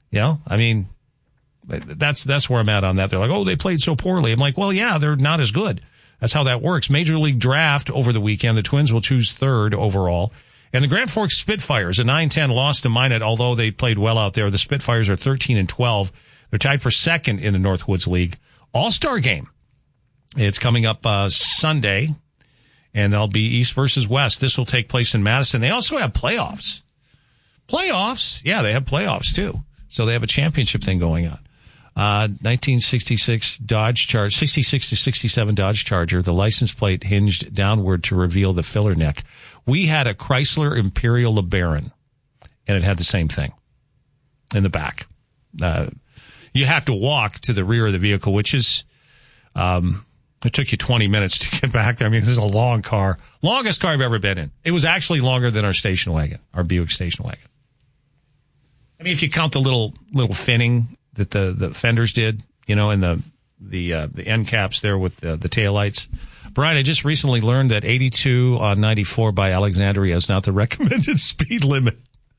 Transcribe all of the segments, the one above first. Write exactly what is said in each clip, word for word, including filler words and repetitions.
You know, I mean, that's that's where I'm at on that. They're like, oh, they played so poorly. I'm like, well, yeah, they're not as good. That's how that works. Major League Draft over the weekend. The Twins will choose third overall. And the Grand Forks Spitfires, a nine ten loss to Minot, although they played well out there. The Spitfires are thirteen and twelve. They're tied for second in the Northwoods League. All-Star game. It's coming up uh, Sunday, and they'll be East versus West. This will take place in Madison. They also have playoffs. Playoffs? Yeah, they have playoffs, too. So they have a championship thing going on. Uh, nineteen sixty-six Dodge Charger, sixty-six to sixty-seven Dodge Charger. The license plate hinged downward to reveal the filler neck. We had a Chrysler Imperial LeBaron, and it had the same thing in the back. Uh, you have to walk to the rear of the vehicle, which is, um, it took you twenty minutes to get back there. I mean, this is a long car. Longest car I've ever been in. It was actually longer than our station wagon, our Buick station wagon. I mean, if you count the little, little finning that the, the fenders did, you know, and the, the, uh, the end caps there with the, the taillights. Brian, I just recently learned that eighty-two on ninety-four by Alexandria is not the recommended speed limit.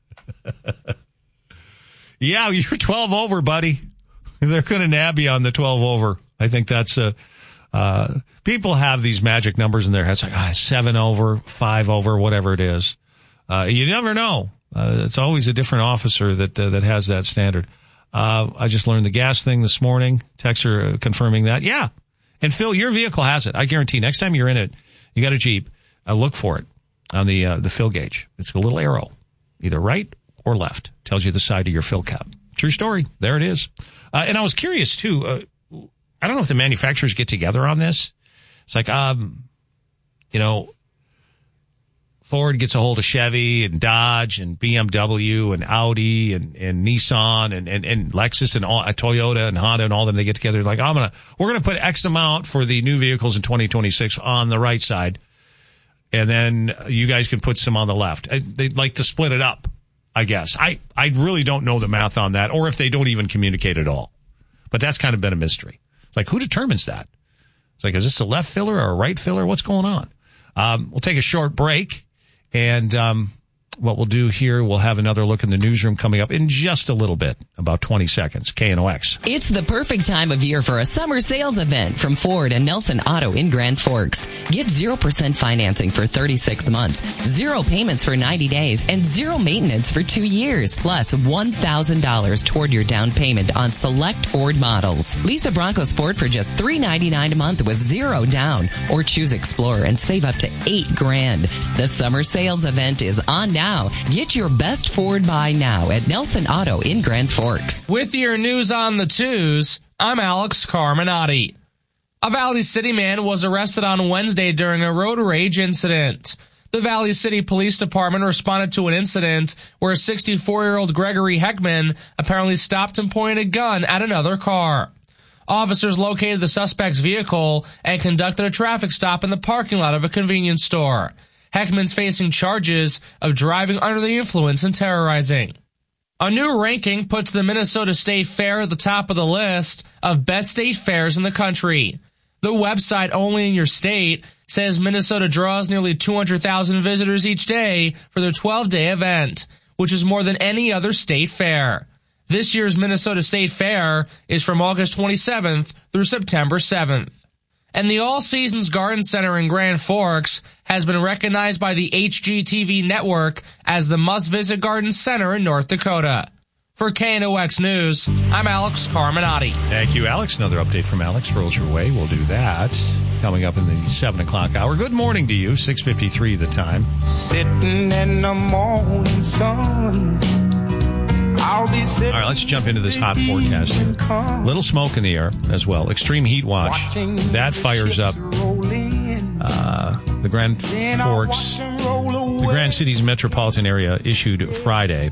Yeah, you're twelve over, buddy. They're going to nab you on the twelve over. I think that's a, uh, people have these magic numbers in their heads like, ah, seven over, five over, whatever it is. Uh, you never know. Uh, it's always a different officer that, uh, that has that standard. Uh, I just learned the gas thing this morning. Texter uh, confirming that. Yeah. And Phil, your vehicle has it. I guarantee next time you're in it, you got a Jeep, uh, look for it on the, uh, the fill gauge. It's a little arrow, either right or left. Tells you the side of your fill cap. True story. There it is. Uh, and I was curious too. Uh, I don't know if the manufacturers get together on this. It's like, um, you know, Ford gets a hold of Chevy and Dodge and B M W and Audi and, and Nissan and, and, and Lexus and all, uh, Toyota and Honda and all of them. They get together like, I'm going to, we're going to put X amount for the new vehicles in twenty twenty-six on the right side. And then you guys can put some on the left. They'd like to split it up, I guess. I, I really don't know the math on that or if they don't even communicate at all. But that's kind of been a mystery. It's like, who determines that? It's like, is this a left filler or a right filler? What's going on? Um, we'll take a short break. And um, what we'll do here, we'll have another look in the newsroom coming up in just a little bit, about twenty seconds. K N O X. It's the perfect time of year for a summer sales event from Ford and Nelson Auto in Grand Forks. Get zero percent financing for thirty-six months, zero payments for ninety days, and zero maintenance for two years, plus one thousand dollars toward your down payment on select Ford models. Lease a Bronco Sport for just three ninety-nine a month with zero down, or choose Explorer and save up to eight grand. The summer sales event is on now. Get your best Ford buy now at Nelson Auto in Grand Forks. With your news on the twos, I'm Alex Carminati. A Valley City man was arrested on Wednesday during a road rage incident. The Valley City Police Department responded to an incident where sixty-four-year-old Gregory Heckman apparently stopped and pointed a gun at another car. Officers located the suspect's vehicle and conducted a traffic stop in the parking lot of a convenience store. Heckman's facing charges of driving under the influence and terrorizing. A new ranking puts the Minnesota State Fair at the top of the list of best state fairs in the country. The website Only in Your State says Minnesota draws nearly two hundred thousand visitors each day for their twelve-day event, which is more than any other state fair. This year's Minnesota State Fair is from August twenty-seventh through September seventh. And the All Seasons Garden Center in Grand Forks has been recognized by the H G T V network as the must-visit garden center in North Dakota. For K N O X News, I'm Alex Carminati. Thank you, Alex. Another update from Alex rolls your way. We'll do that coming up in the seven o'clock hour. Good morning to you. six fifty-three the time. Sitting in the morning sun. I'll be sitting. All right, let's jump into this hot forecast. Little smoke in the air as well. Extreme heat watch. That fires up uh, the Grand Forks, the Grand Cities metropolitan area issued Friday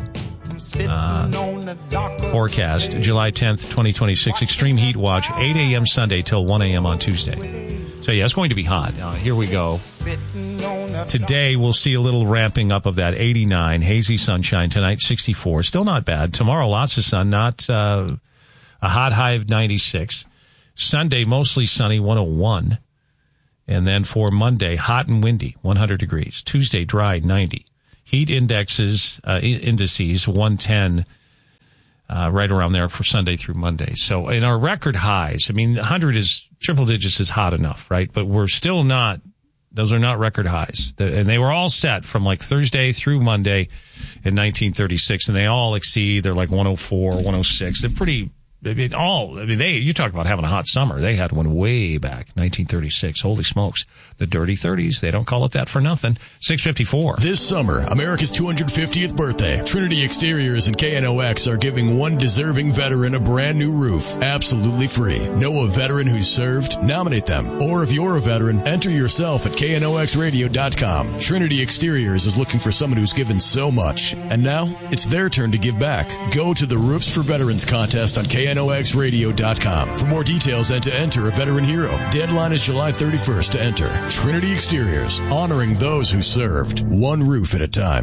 uh, forecast, July tenth, twenty twenty-six. Extreme heat watch, eight a.m. Sunday till one a.m. on Tuesday. So, yeah, it's going to be hot. Uh, here we go. Today, we'll see a little ramping up of that eighty-nine. Hazy sunshine. Tonight, sixty-four. Still not bad. Tomorrow, lots of sun. Not uh, a hot high of ninety-six. Sunday, mostly sunny, one oh one. And then for Monday, hot and windy, one hundred degrees. Tuesday, dry, ninety. Heat indexes, uh, indices, one ten uh, right around there for Sunday through Monday. So in our record highs, I mean, one hundred is, triple digits is hot enough, right? But we're still not, those are not record highs. The, and they were all set from like Thursday through Monday in nineteen thirty-six, and they all exceed, they're like one oh four, one oh six. They're pretty, I mean, all, I mean, they, you talk about having a hot summer. They had one way back, nineteen thirty-six. Holy smokes. The dirty thirties. They don't call it that for nothing. six fifty-four. This summer, America's two hundred fiftieth birthday, Trinity Exteriors and K N O X are giving one deserving veteran a brand new roof, absolutely free. Know a veteran who's served? Nominate them. Or if you're a veteran, enter yourself at K N O X radio dot com. Trinity Exteriors is looking for someone who's given so much. And now, it's their turn to give back. Go to the Roofs for Veterans contest on K N O X radio dot com for more details and to enter a veteran hero. Deadline is July thirty-first to enter. Trinity Exteriors, honoring those who served, one roof at a time.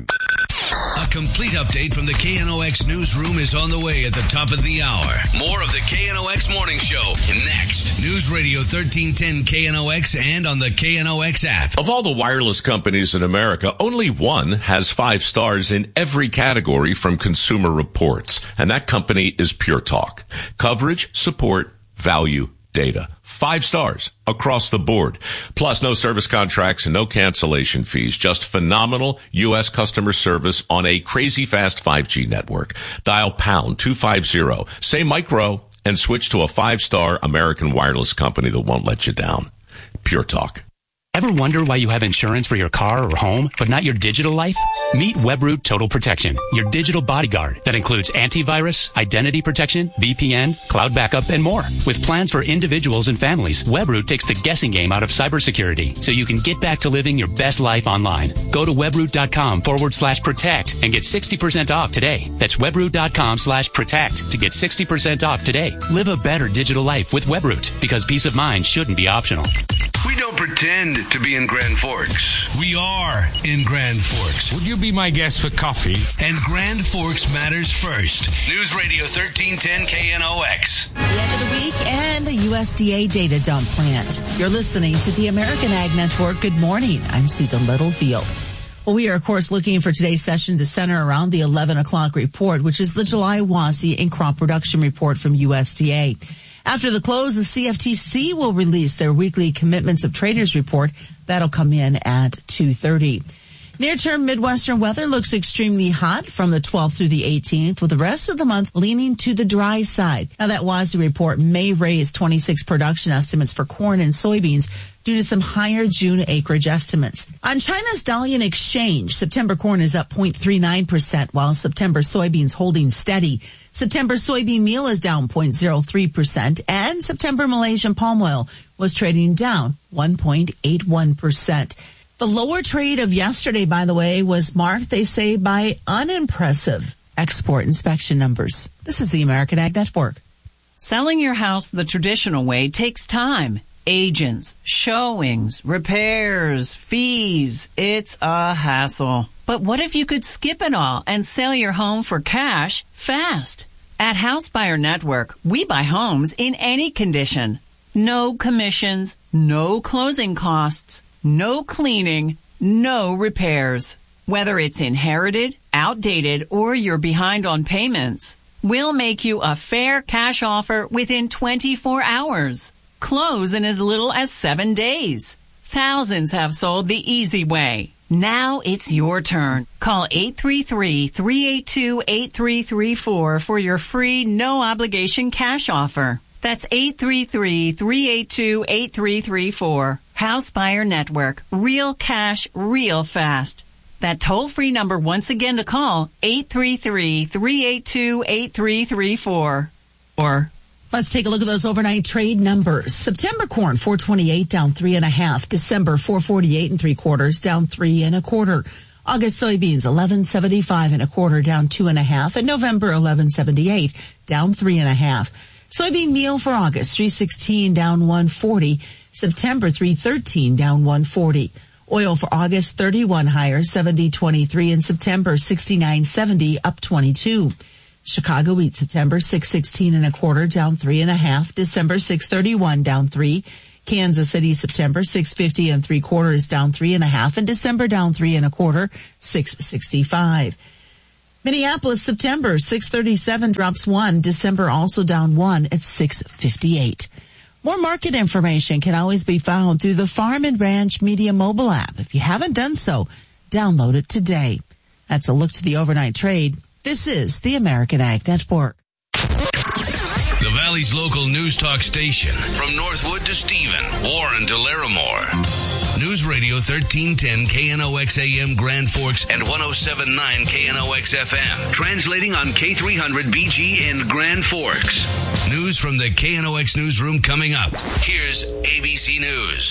A complete update from the K N O X newsroom is on the way at the top of the hour. More of the K N O X Morning Show next. News Radio thirteen ten K N O X and on the K N O X app. Of all the wireless companies in America, only one has five stars in every category from Consumer Reports, and that company is Pure Talk. Coverage, support, value, data. Five stars across the board. Plus no service contracts and no cancellation fees. Just phenomenal U S customer service on a crazy fast five G network. Dial pound two fifty, say micro, and switch to a five-star American wireless company that won't let you down. Pure Talk. Ever wonder why you have insurance for your car or home, but not your digital life? Meet Webroot Total Protection, your digital bodyguard that includes antivirus, identity protection, V P N, cloud backup, and more. With plans for individuals and families, Webroot takes the guessing game out of cybersecurity so you can get back to living your best life online. Go to webroot.com forward slash protect and get sixty percent off today. That's webroot.com slash protect to get sixty percent off today. Live a better digital life with Webroot because peace of mind shouldn't be optional. We don't pretend to be in Grand Forks. We are in Grand Forks. Would you be my guest for coffee? And Grand Forks matters first. News Radio thirteen ten K N O X. The end of the week and the U S D A data dump plant. You're listening to the American Ag Network. Good morning. I'm Susan Littlefield. Well, we are, of course, looking for today's session to center around the eleven o'clock report, which is the July WASDE and crop production report from U S D A. After the close, the C F T C will release their weekly Commitments of Traders report. That'll come in at two thirty. Near-term Midwestern weather looks extremely hot from the twelfth through the eighteenth, with the rest of the month leaning to the dry side. Now, that WASDE report may raise twenty-six production estimates for corn and soybeans due to some higher June acreage estimates. On China's Dalian Exchange, September corn is up zero point three nine percent, while September soybeans holding steady. September soybean meal is down zero point zero three percent, and September Malaysian palm oil was trading down one point eight one percent. The lower trade of yesterday, by the way, was marked, they say, by unimpressive export inspection numbers. This is the American Ag Network. Selling your house the traditional way takes time. Agents, showings, repairs, fees. It's a hassle. But what if you could skip it all and sell your home for cash fast? At House Buyer Network, we buy homes in any condition. No commissions, no closing costs, no cleaning, no repairs. Whether it's inherited, outdated, or you're behind on payments, we'll make you a fair cash offer within twenty-four hours. Close in as little as seven days. Thousands have sold the easy way. Now it's your turn. Call eight three three, three eight two, eight three three four for your free, no-obligation cash offer. That's eight three three, three eight two, eight three three four. House Buyer Network. Real cash, real fast. That toll-free number once again to call, eight three three, three eight two, eight three three four. Or let's take a look at those overnight trade numbers. September corn, four twenty-eight, down three and a half. December, four forty-eight and three quarters, down three and a quarter. August soybeans, eleven seventy-five and a quarter, down two and a half. And November, eleven seventy-eight, down three and a half. Soybean meal for August, three sixteen, down one forty. September, three thirteen, down one forty. Oil for August, thirty-one higher, seventy twenty-three. In September, sixty-nine seventy, up twenty-two. Chicago wheat September, six sixteen and a quarter, down three and a half. December, six thirty-one, down three. Kansas City September, six fifty and three quarters, down three and a half. And December, down three and a quarter, six sixty-five. Minneapolis, September, six thirty-seven drops one. December also down one at six fifty-eight. More market information can always be found through the Farm and Ranch Media mobile app. If you haven't done so, download it today. That's a look to the overnight trade. This is the American Ag Network. The Valley's local news talk station. From Northwood to Stephen, Warren to Larimore. News Radio thirteen ten K N O X A M Grand Forks and one oh seven point nine K N O X F M. Translating on K three hundred B G in Grand Forks. News from the K N O X newsroom coming up. Here's A B C News.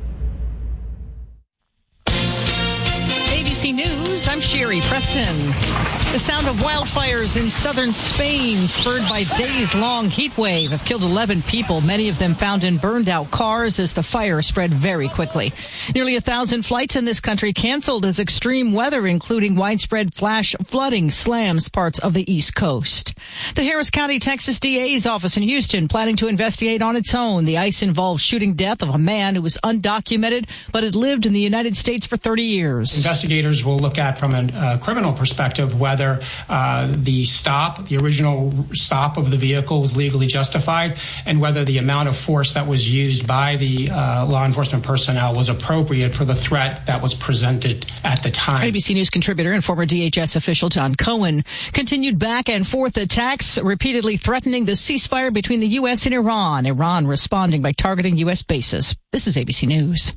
A B C News, I'm Sherry Preston. The sound of wildfires in southern Spain, spurred by days-long heat wave, have killed eleven people, many of them found in burned-out cars as the fire spread very quickly. Nearly a thousand flights in this country canceled as extreme weather, including widespread flash flooding, slams parts of the East Coast. The Harris County, Texas D A's office in Houston planning to investigate on its own the ice-involved shooting death of a man who was undocumented but had lived in the United States for thirty years. Investigators will look at from a uh, criminal perspective whether uh, the stop, the original stop of the vehicle was legally justified, and whether the amount of force that was used by the uh, law enforcement personnel was appropriate for the threat that was presented at the time. A B C News contributor and former D H S official John Cohen. Continued back and forth attacks repeatedly threatening the ceasefire between the U S and Iran. Iran responding by targeting U S bases. This is A B C News.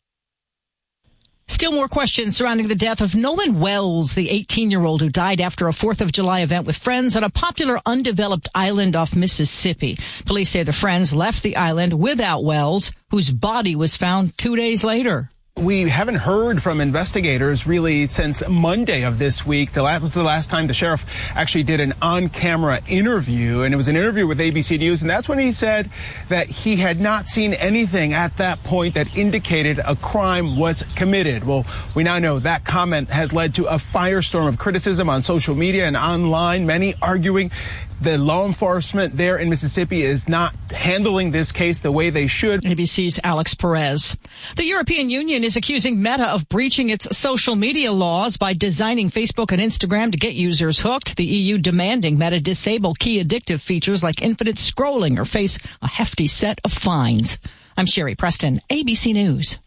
Still more questions surrounding the death of Nolan Wells, the eighteen-year-old who died after a fourth of July event with friends on a popular undeveloped island off Mississippi. Police say the friends left the island without Wells, whose body was found two days later. We haven't heard from investigators really since Monday of this week. That was the last time the sheriff actually did an on-camera interview, and it was an interview with A B C News, and that's when he said that he had not seen anything at that point that indicated a crime was committed. Well, we now know that comment has led to a firestorm of criticism on social media and online, many arguing the law enforcement there in Mississippi is not handling this case the way they should. A B C's Alex Perez. The European Union is accusing Meta of breaching its social media laws by designing Facebook and Instagram to get users hooked. The E U demanding Meta disable key addictive features like infinite scrolling or face a hefty set of fines. I'm Sherry Preston, A B C News.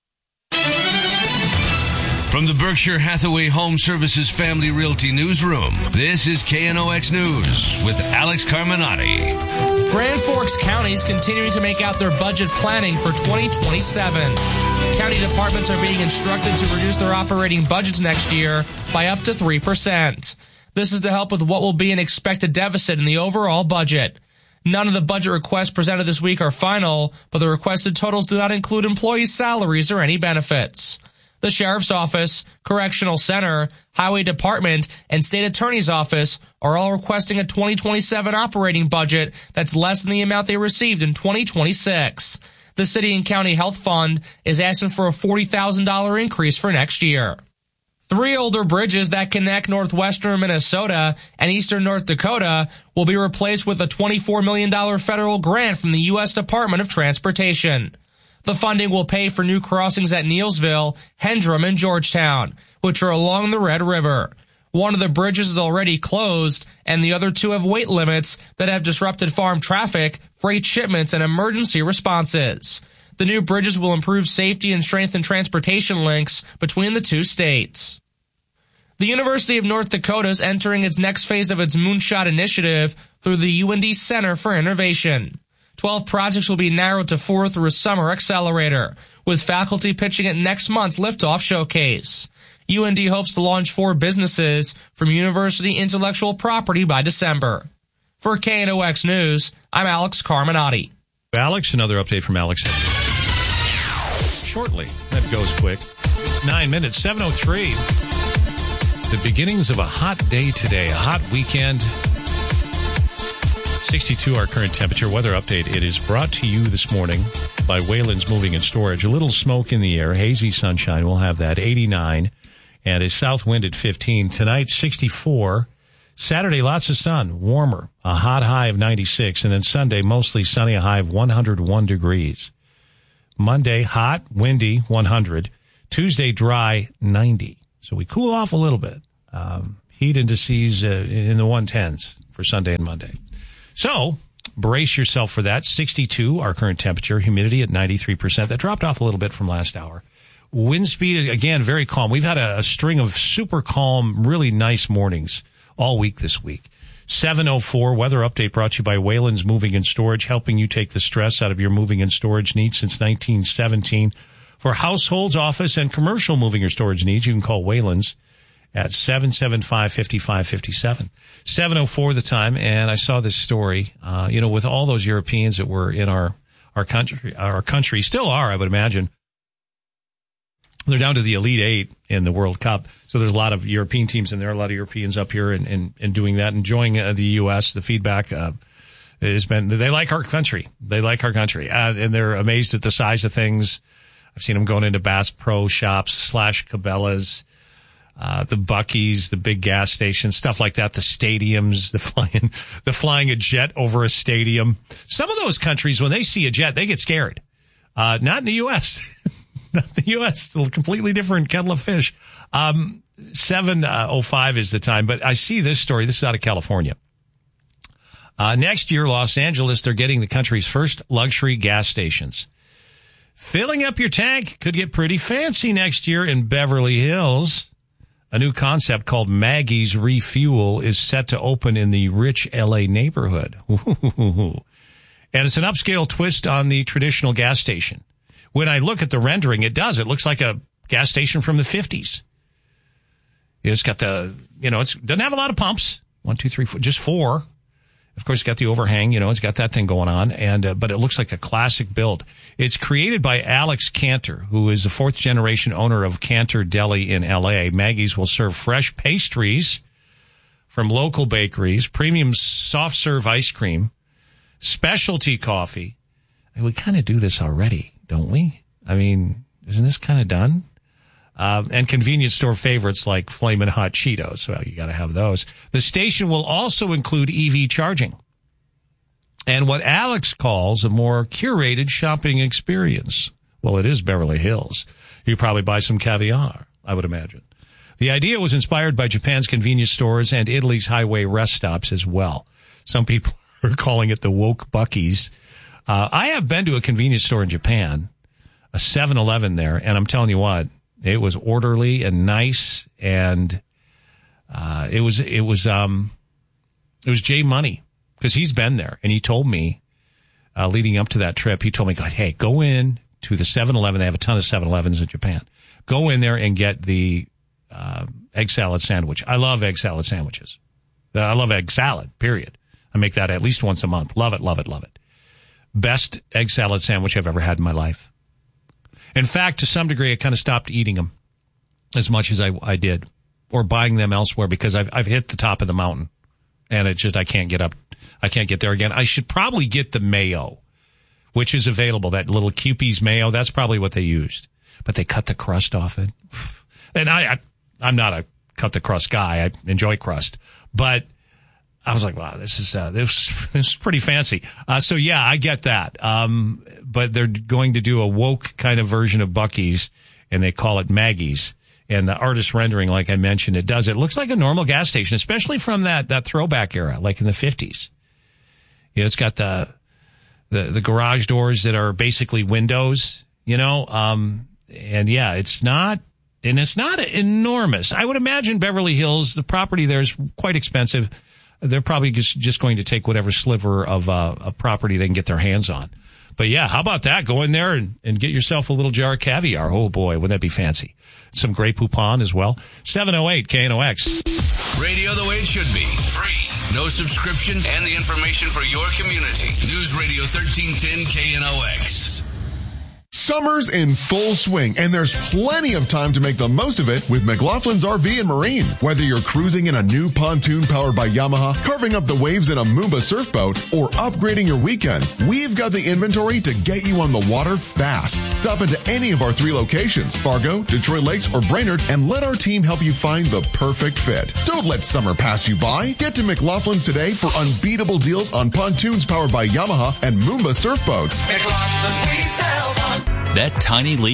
From the Berkshire Hathaway Home Services Family Realty Newsroom, this is K N O X News with Alex Carminati. Grand Forks County is continuing to make out their budget planning for twenty twenty-seven. County departments are being instructed to reduce their operating budgets next year by up to three percent. This is to help with what will be an expected deficit in the overall budget. None of the budget requests presented this week are final, but the requested totals do not include employee salaries or any benefits. The Sheriff's Office, Correctional Center, Highway Department, and State Attorney's Office are all requesting a twenty twenty-seven operating budget that's less than the amount they received in twenty twenty-six. The City and County Health Fund is asking for a forty thousand dollars increase for next year. Three older bridges that connect northwestern Minnesota and eastern North Dakota will be replaced with a twenty-four million dollars federal grant from the U S Department of Transportation. The funding will pay for new crossings at Neilsville, Hendrum, and Georgetown, which are along the Red River. One of the bridges is already closed, and the other two have weight limits that have disrupted farm traffic, freight shipments, and emergency responses. The new bridges will improve safety and strengthen transportation links between the two states. The University of North Dakota is entering its next phase of its Moonshot initiative through the U N D Center for Innovation. Twelve projects will be narrowed to four through a summer accelerator, with faculty pitching at next month's Liftoff Showcase. U N D hopes to launch four businesses from university intellectual property by December. For K N O X News, I'm Alex Carminati. Alex, another update from Alex. Shortly, that goes quick. Nine minutes, seven oh three. The beginnings of a hot day today, a hot weekend. sixty-two our current temperature. Weather update. It is brought to you this morning by Wayland's Moving and Storage. A little smoke in the air, hazy sunshine. We'll have that. eighty-nine and a south wind at fifteen. Tonight, sixty-four. Saturday, lots of sun, warmer, a hot high of ninety-six. And then Sunday, mostly sunny, a high of one hundred one degrees. Monday, hot, windy, one hundred. Tuesday, dry, ninety. So we cool off a little bit. Um, Heat indices uh, in the one tens for Sunday and Monday. So brace yourself for that. sixty-two, our current temperature. Humidity at ninety-three percent. That dropped off a little bit from last hour. Wind speed, again, very calm. We've had a, a string of super calm, really nice mornings all week this week. seven oh four, weather update brought to you by Wayland's Moving and Storage, helping you take the stress out of your moving and storage needs since nineteen seventeen. For households, office, and commercial moving or storage needs, you can call Wayland's at seven seven five, five five five seven. seven oh four the time, and I saw this story, uh, you know, with all those Europeans that were in our, our country, our country, still are, I would imagine. They're down to the Elite Eight in the World Cup. So there's a lot of European teams in there, a lot of Europeans up here and, and, and doing that, enjoying uh, the U S. The feedback uh, has been, they like our country. They like our country. Uh, and they're amazed at the size of things. I've seen them going into Bass Pro Shops, slash Cabela's, uh, the Buc-ee's, the big gas stations, stuff like that, the stadiums, the flying, the flying a jet over a stadium. Some of those countries, when they see a jet, they get scared. Uh, not in the U S Not the U S, still a completely different kettle of fish. Um, seven oh five is the time, but I see this story. This is out of California. Uh, next year, Los Angeles, they're getting the country's first luxury gas stations. Filling up your tank could get pretty fancy next year in Beverly Hills. A new concept called Maggie's Refuel is set to open in the rich L A neighborhood. And it's an upscale twist on the traditional gas station. When I look at the rendering, it does. It looks like a gas station from the fifties. It's got the, you know, it doesn't have a lot of pumps. One, two, three, four, just four. Of course, it's got the overhang, you know, it's got that thing going on. And, uh, but it looks like a classic build. It's created by Alex Cantor, who is the fourth generation owner of Cantor Deli in L A. Maggie's will serve fresh pastries from local bakeries, premium soft serve ice cream, specialty coffee. And we kind of do this already, don't we? I mean, isn't this kind of done? Um, and convenience store favorites like Flamin' Hot Cheetos. Well, you got to have those. The station will also include E V charging and what Alex calls a more curated shopping experience. Well, it is Beverly Hills. You probably buy some caviar, I would imagine. The idea was inspired by Japan's convenience stores and Italy's highway rest stops as well. Some people are calling it the woke Buc-ee's. Uh, I have been to a convenience store in Japan, a seven eleven there, and I'm telling you what, it was orderly and nice, and uh, it was it was um it was Jay Money, because he's been there, and he told me uh, leading up to that trip, he told me, hey, go in to the seven eleven. They have a ton of seven elevens in Japan. Go in there and get the uh, egg salad sandwich. I love egg salad sandwiches. Uh, I love egg salad. Period. I make that at least once a month. Love it, love it, love it. Best egg salad sandwich I've ever had in my life. In fact, to some degree, I kind of stopped eating them as much as I, I did, or buying them elsewhere, because I've I've hit the top of the mountain, and it just I can't get up, I can't get there again. I should probably get the mayo, which is available. That little Kewpie's mayo, that's probably what they used, but they cut the crust off it. And I, I I'm not a cut the crust guy. I enjoy crust, but I was like, wow, this is uh, this, this is pretty fancy. Uh, so yeah, I get that. Um, but they're going to do a woke kind of version of Buc-ee's, and they call it Maggie's. And the artist rendering, like I mentioned, it does. It looks like a normal gas station, especially from that that throwback era, like in the fifties. You know, it's got the the the garage doors that are basically windows. You know, um, and yeah, it's not. And it's not enormous. I would imagine Beverly Hills, the property there is quite expensive. They're probably just, just going to take whatever sliver of uh, a property they can get their hands on. But yeah, how about that? Go in there and, and get yourself a little jar of caviar. Oh boy, wouldn't that be fancy? Some Grey Poupon as well. seven oh eight K N O X. Radio the way it should be. Free. No subscription and the information for your community. News Radio thirteen ten K N O X. Summer's in full swing, and there's plenty of time to make the most of it with McLaughlin's R V and Marine. Whether you're cruising in a new pontoon powered by Yamaha, carving up the waves in a Moomba surf boat, or upgrading your weekends, we've got the inventory to get you on the water fast. Stop into any of our three locations, Fargo, Detroit Lakes, or Brainerd, and let our team help you find the perfect fit. Don't let summer pass you by. Get to McLaughlin's today for unbeatable deals on pontoons powered by Yamaha and Moomba surf boats. That tiny leak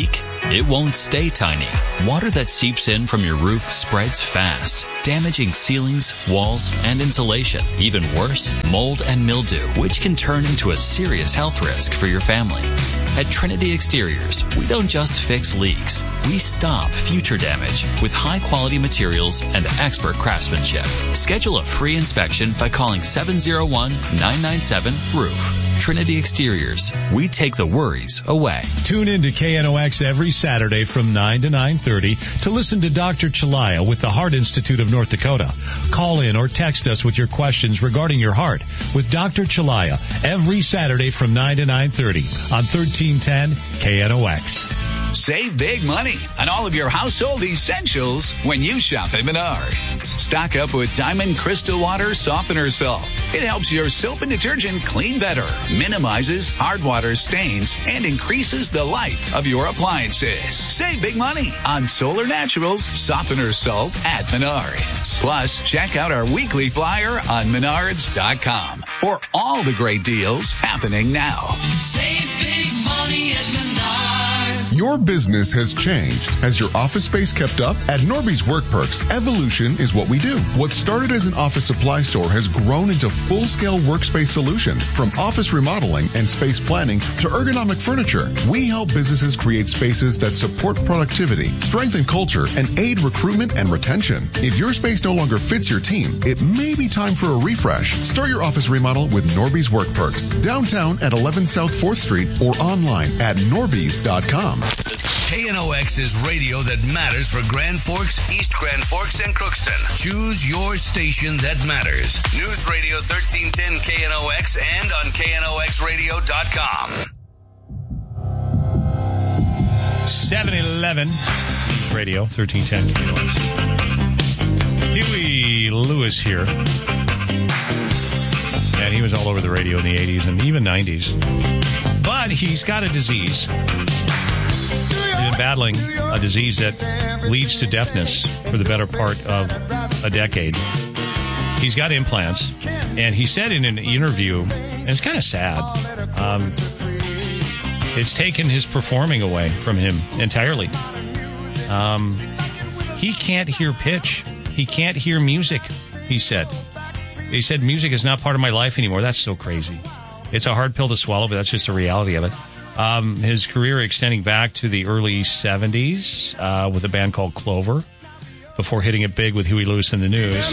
it won't stay tiny. Water that seeps in from your roof spreads fast, damaging ceilings, walls, and insulation. Even worse, mold and mildew, which can turn into a serious health risk for your family. At Trinity Exteriors, we don't just fix leaks. We stop future damage with high-quality materials and expert craftsmanship. Schedule a free inspection by calling seven oh one, nine nine seven, roof. Trinity Exteriors. We take the worries away. Tune in to K N O X every Saturday from nine to nine thirty to listen to Doctor Chalaya with the Heart Institute of North Dakota. Call in or text us with your questions regarding your heart with Doctor Chalaya every Saturday from nine to nine thirty on thirteen ten K N O X. Save big money on all of your household essentials when you shop at Menards. Stock up with Diamond Crystal Water Softener Salt. It helps your soap and detergent clean better, minimizes hard water stains, and increases the life of your appliances. Save big money on Solar Naturals Softener Salt at Menards. Plus, check out our weekly flyer on menards dot com for all the great deals happening now. Save big money at Menards. Your business has changed. Has your office space kept up? At Norby's Work Perks, evolution is what we do. What started as an office supply store has grown into full-scale workspace solutions, from office remodeling and space planning to ergonomic furniture. We help businesses create spaces that support productivity, strengthen culture, and aid recruitment and retention. If your space no longer fits your team, it may be time for a refresh. Start your office remodel with Norby's Work Perks, downtown at eleven South fourth Street or online at norbys dot com. K N O X is radio that matters for Grand Forks, East Grand Forks, and Crookston. Choose your station that matters. News Radio thirteen ten K N O X and on K N O X radio dot com. seven eleven Radio, thirteen ten K N O X. Huey Lewis here. And he was all over the radio in the eighties and even nineties. But he's got a disease. He's been battling a disease that leads to deafness for the better part of a decade. He's got implants, and he said in an interview, and it's kind of sad, um, it's taken his performing away from him entirely. Um, he can't hear pitch. He can't hear music, he said. He said, music is not part of my life anymore. That's so crazy. It's a hard pill to swallow, but that's just the reality of it. Um, his career extending back to the early seventies uh, with a band called Clover before hitting it big with Huey Lewis and the News.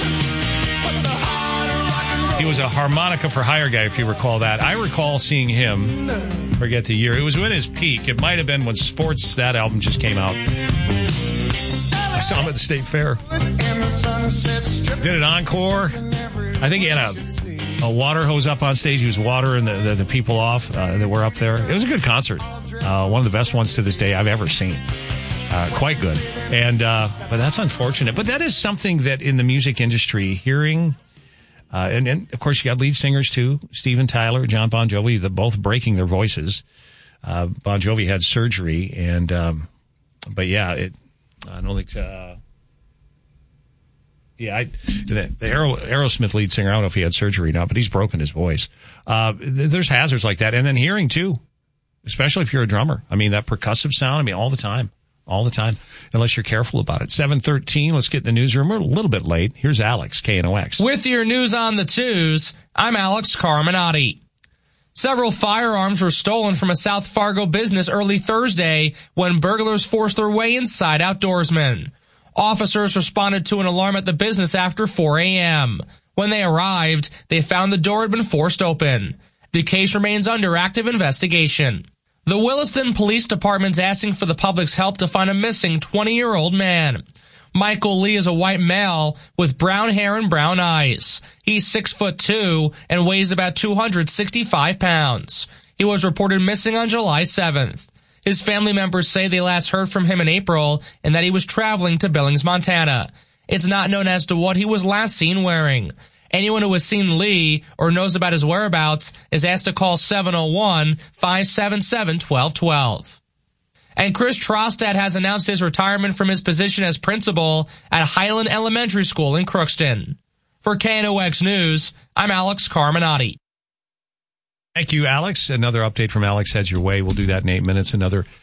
He was a harmonica for hire guy, if you recall that. I recall seeing him, forget the year. It was when his peak. It might have been when Sports, that album just came out. I saw him at the State Fair. Did an encore. I think he had a, a water hose up on stage. He was watering the, the, the people off uh, that were up there. It was a good concert. Uh, one of the best ones to this day I've ever seen. Uh, quite good. And, uh, but that's unfortunate. But that is something that in the music industry, hearing, uh, and, and of course you got lead singers too, Steven Tyler, John Bon Jovi, they're both breaking their voices. Uh, Bon Jovi had surgery and, um, but yeah, it, I don't think, uh, yeah, I, the, the Aero, Aerosmith lead singer, I don't know if he had surgery or not, but he's broken his voice. Uh, there's hazards like that. And then hearing too, especially if you're a drummer. I mean, that percussive sound, I mean, all the time, all the time, unless you're careful about it. seven thirteen, let's get in the newsroom. We're a little bit late. Here's Alex, K N O X. With your news on the twos, I'm Alex Carminati. Several firearms were stolen from a South Fargo business early Thursday when burglars forced their way inside outdoorsmen. Officers responded to an alarm at the business after four a.m. When they arrived, they found the door had been forced open. The case remains under active investigation. The Williston Police Department's asking for the public's help to find a missing twenty-year-old man. Michael Lee is a white male with brown hair and brown eyes. He's six foot two and weighs about two hundred sixty-five pounds. He was reported missing on July seventh. His family members say they last heard from him in April and that he was traveling to Billings, Montana. It's not known as to what he was last seen wearing. Anyone who has seen Lee or knows about his whereabouts is asked to call seven oh one, five seven seven, one two one two. And Chris Trostad has announced his retirement from his position as principal at Highland Elementary School in Crookston. For K N O X News, I'm Alex Carminati. Thank you, Alex. Another update from Alex heads your way. We'll do that in eight minutes. Another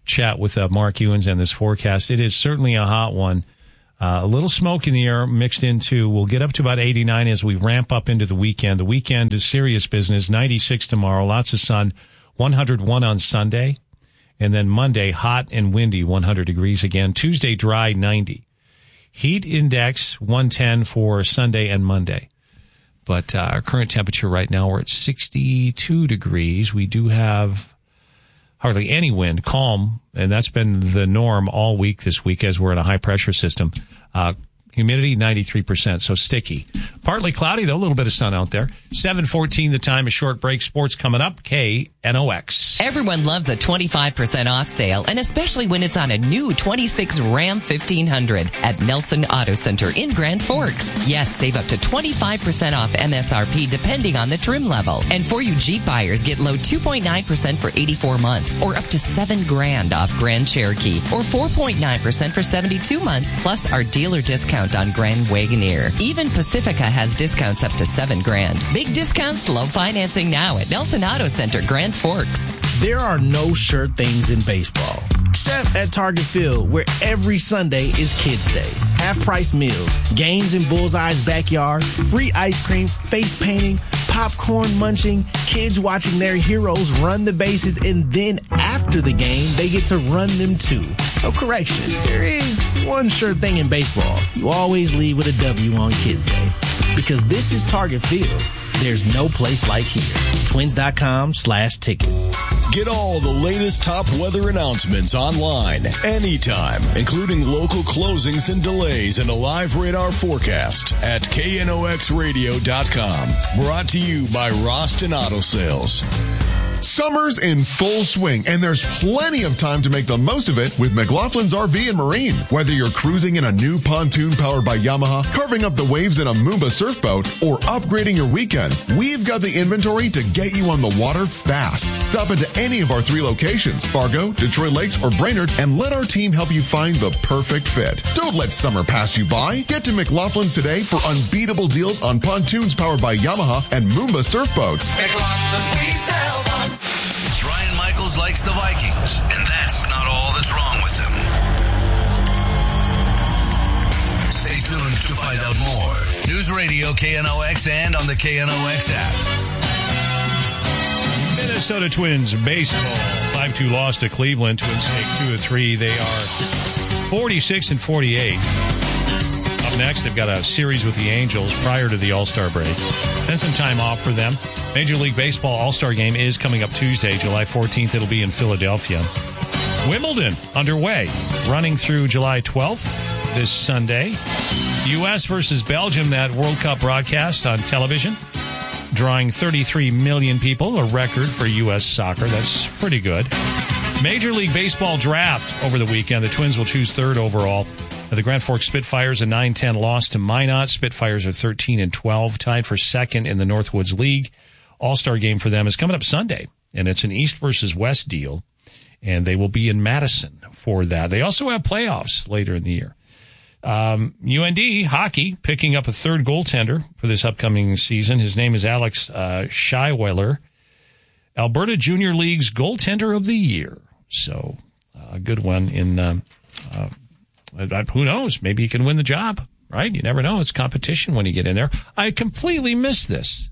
chat with uh, Mark Ewens and this forecast. It is certainly a hot one. Uh, a little smoke in the air mixed into, we'll get up to about eighty-nine as we ramp up into the weekend. The weekend is serious business, ninety-six tomorrow, lots of sun, one hundred one on Sunday. And then Monday, hot and windy, one hundred degrees again. Tuesday, dry, ninety. Heat index, one ten for Sunday and Monday. But uh, our current temperature right now, we're at sixty-two degrees. We do have hardly any wind, calm, and that's been the norm all week this week as we're in a high-pressure system. Uh, humidity, ninety-three percent, so sticky. Partly cloudy, though, a little bit of sun out there. seven fourteen, the time, a short break. Sports coming up, K N O X. Everyone loves a twenty-five percent off sale, and especially when it's on a new twenty-six Ram fifteen hundred at Nelson Auto Center in Grand Forks. Yes, save up to twenty-five percent off M S R P depending on the trim level. And for you Jeep buyers, get low two point nine percent for eighty-four months, or up to seven grand off Grand Cherokee, or four point nine percent for seventy-two months, plus our dealer discount on Grand Wagoneer. Even Pacifica has discounts up to seven grand. Big discounts, low financing now at Nelson Auto Center, Grand Forks. There are no sure things in baseball, except at Target Field, where every Sunday is Kids Day. Half-price meals, games in Bullseye's backyard, free ice cream, face painting, popcorn munching, kids watching their heroes run the bases, and then after the game, they get to run them too. So correction, there is one sure thing in baseball. You always leave with a W on Kids Day. Because this is Target Field. There's no place like here. Twins.com slash ticket. Get all the latest top weather announcements online, anytime, including local closings and delays and a live radar forecast at K N O X radio dot com. Brought to you by Roston Auto Sales. Summer's in full swing, and there's plenty of time to make the most of it with McLaughlin's R V and Marine. Whether you're cruising in a new pontoon powered by Yamaha, carving up the waves in a Moomba surf boat, or upgrading your weekends, we've got the inventory to get you on the water fast. Stop into any of our three locations, Fargo, Detroit Lakes, or Brainerd, and let our team help you find the perfect fit. Don't let summer pass you by. Get to McLaughlin's today for unbeatable deals on pontoons powered by Yamaha and Moomba surf boats. McLaughlin's, we sell one. Brian Michaels likes the Vikings, and that's not all that's wrong with them. Stay tuned to find out more. News Radio K N O X and on the K N O X app. Minnesota Twins baseball. five two loss to Cleveland. Twins take two of three. They are forty-six and forty-eight. Up next, they've got a series with the Angels prior to the All-Star break. Then some time off for them. Major League Baseball All-Star Game is coming up Tuesday, July fourteenth. It'll be in Philadelphia. Wimbledon underway, running through July twelfth this Sunday. U S versus Belgium, that World Cup broadcast on television, drawing thirty-three million people, a record for U S soccer. That's pretty good. Major League Baseball draft over the weekend. The Twins will choose third overall. The Grand Forks Spitfires, a nine ten loss to Minot. Spitfires are thirteen and twelve, tied for second in the Northwoods League. All-Star game for them is coming up Sunday, and it's an East versus West deal, and they will be in Madison for that. They also have playoffs later in the year. Um, U N D hockey picking up a third goaltender for this upcoming season. His name is Alex uh, Scheiweiler, Alberta Junior League's goaltender of the year. So uh, a good one in, um, uh, who knows, maybe he can win the job, right? You never know. It's competition when you get in there. I completely missed this.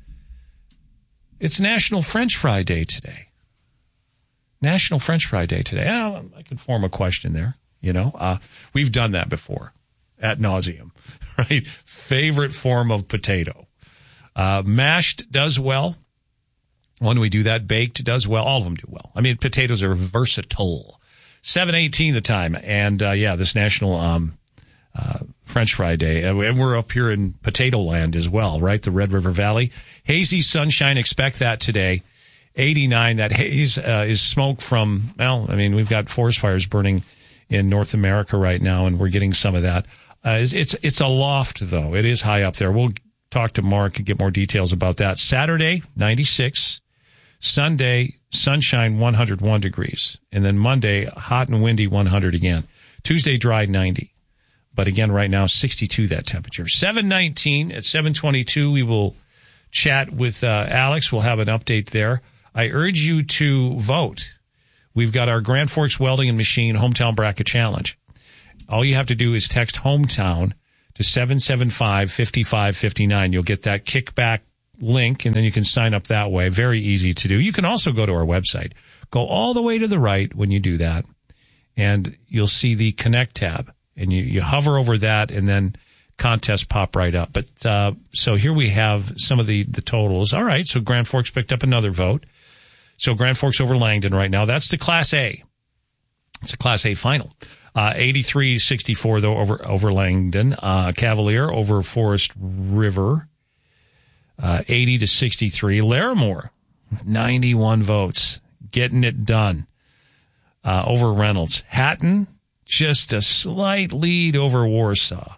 It's National French Fry Day today. National French Fry Day today. I, I could form a question there. You know, uh, we've done that before ad nauseum, right? Favorite form of potato. Uh, mashed does well. When we do that, baked does well. All of them do well. I mean, potatoes are versatile. seven eighteen the time. And, uh, yeah, this National, um, uh, French Fry Day. And we're up here in Potato Land as well, right? The Red River Valley. Hazy sunshine. Expect that today. eighty-nine. That haze, uh, is smoke from, well, I mean, we've got forest fires burning in North America right now, and we're getting some of that. Uh, it's, it's, it's a loft, though. It is high up there. We'll talk to Mark and get more details about that. Saturday, ninety-six. Sunday, sunshine, one hundred one degrees. And then Monday, hot and windy, one hundred again. Tuesday, dry, ninety. But again, right now, sixty-two, that temperature. seven nineteen at seven twenty-two, we will chat with uh, Alex. We'll have an update there. I urge you to vote. we've got our Grand Forks Welding and Machine Hometown Bracket Challenge. All you have to do is text hometown to seven seven five, five five five nine. You'll get that kickback link, and then you can sign up that way. Very easy to do. You can also go to our website. Go all the way to the right when you do that, and you'll see the Connect tab. And you, you hover over that, and then contests pop right up. But uh, so here we have some of the, the totals. All right, so Grand Forks picked up another vote. So Grand Forks over Langdon right now. That's the Class A. It's a Class A final. Uh, eighty-three sixty-four, though, over, over Langdon. Uh, Cavalier over Forest River, uh, eighty to sixty-three. Larimore, ninety-one votes. Getting it done, uh, over Reynolds. Hatton, just a slight lead over Warsaw.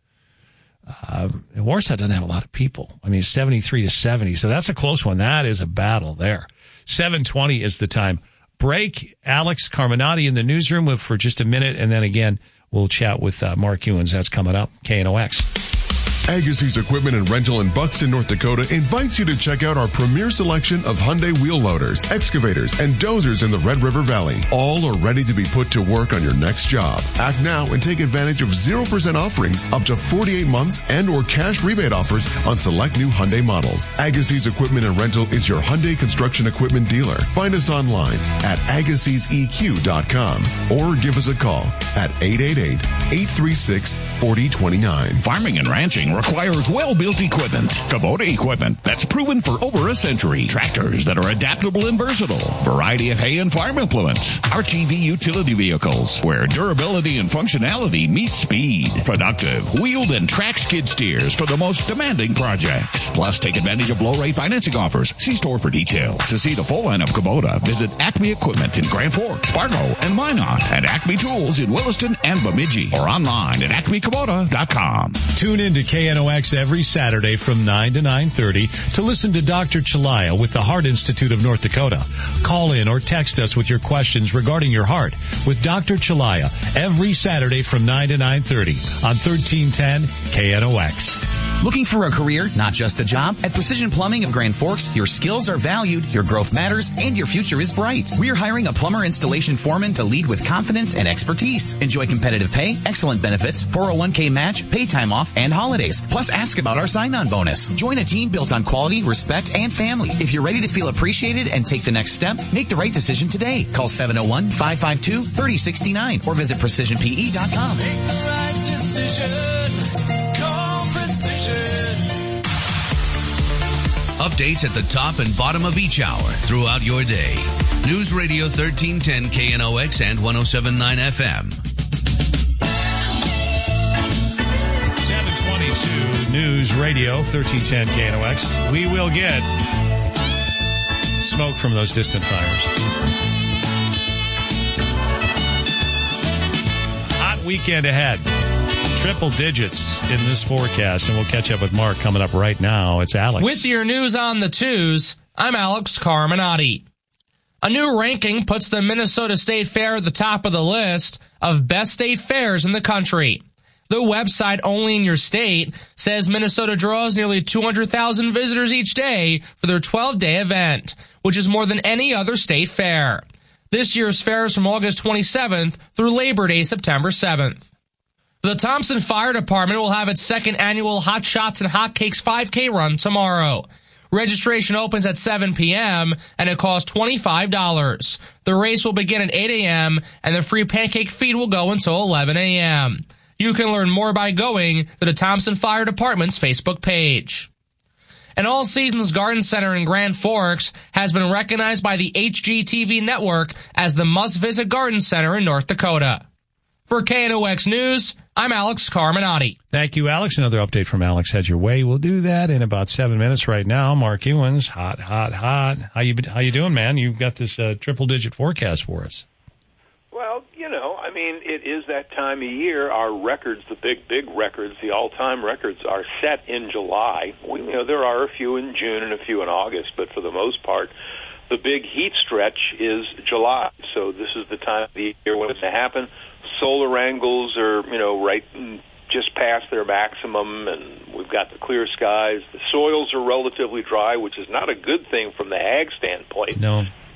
Um, Warsaw doesn't have a lot of people. I mean, seventy-three to seventy. So that's a close one. That is a battle there. seven twenty is the time. Break. Alex Carminati in the newsroom for just a minute, and then again we'll chat with uh, Mark Ewens. That's coming up. K N O X. Agassiz Equipment and Rental in Buxton, North Dakota invites you to check out our premier selection of Hyundai wheel loaders, excavators, and dozers in the Red River Valley. All are ready to be put to work on your next job. Act now and take advantage of zero percent offerings up to forty-eight months and or cash rebate offers on select new Hyundai models. Agassiz Equipment and Rental is your Hyundai construction equipment dealer. Find us online at agassiz e q dot com or give us a call at eight eight eight, eight three six, four zero two nine. Farming and ranching requires well-built equipment. Kubota equipment that's proven for over a century. Tractors that are adaptable and versatile. Variety of hay and farm implements. R T V utility vehicles where durability and functionality meet speed. Productive, wheeled and track skid steers for the most demanding projects. Plus, take advantage of low-rate financing offers. See store for details. To see the full line of Kubota, visit Acme Equipment in Grand Forks, Fargo, and Minot, and Acme Tools in Williston and Bemidji, or online at acme kubota dot com. Tune in to K N O X every Saturday from nine to nine thirty to listen to Doctor Chalaya with the Heart Institute of North Dakota. Call in or text us with your questions regarding your heart with Doctor Chalaya every Saturday from nine to nine thirty on thirteen ten K N O X. Looking for a career, not just a job? At Precision Plumbing of Grand Forks, your skills are valued, your growth matters, and your future is bright. We're hiring a plumber installation foreman to lead with confidence and expertise. Enjoy competitive pay, excellent benefits, four oh one k match, pay time off, and holidays. Plus, ask about our sign-on bonus. Join a team built on quality, respect, and family. If you're ready to feel appreciated and take the next step, make the right decision today. Call seven oh one, five five two, three oh six nine or visit precision p e dot com. Make the right decision. Call Precision. Updates at the top and bottom of each hour throughout your day. News Radio thirteen ten K N O X and one oh seven point nine F M. seven twenty-two News Radio thirteen ten K N O X. We will get smoke from those distant fires. Hot weekend ahead. Triple digits in this forecast, and we'll catch up with Mark coming up right now. It's Alex. With your news on the twos, I'm Alex Carminati. A new ranking puts the Minnesota State Fair at the top of the list of best state fairs in the country. The website Only in Your State says Minnesota draws nearly two hundred thousand visitors each day for their twelve-day event, which is more than any other state fair. This year's fair is from August twenty-seventh through Labor Day, September seventh. The Thompson Fire Department will have its second annual Hot Shots and Hot Cakes five K run tomorrow. Registration opens at seven p.m. and it costs twenty-five dollars. The race will begin at eight a.m. and the free pancake feed will go until eleven a.m. You can learn more by going to the Thompson Fire Department's Facebook page. An All Seasons Garden Center in Grand Forks has been recognized by the H G T V network as the must-visit garden center in North Dakota. For K N O X News, I'm Alex Carminati. Thank you, Alex. Another update from Alex heads your way. We'll do that in about seven minutes right now. Mark Ewens, hot, hot, hot. How you how you doing, man? You've got this uh, triple-digit forecast for us. Well, you know, I mean, it is that time of year. Our records, the big, big records, the all-time records, are set in July. We, you know, there are a few in June and a few in August, but for the most part, the big heat stretch is July. So this is the time of the year when it's to happen. Solar angles are, you know, right just past their maximum, and we've got the clear skies. The soils are relatively dry, which is not a good thing from the ag standpoint. No.